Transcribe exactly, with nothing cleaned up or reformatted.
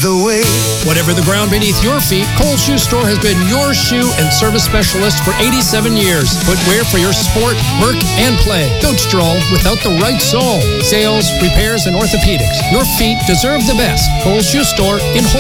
the way. Whatever the ground beneath your feet, Kohl's Shoe Store has been your shoe and service specialist for eighty-seven years. Footwear for your sport, work, and play. Don't stroll without the right sole. Sales, repairs, and orthopedics. Your feet deserve the best. Kohl's Shoe Store in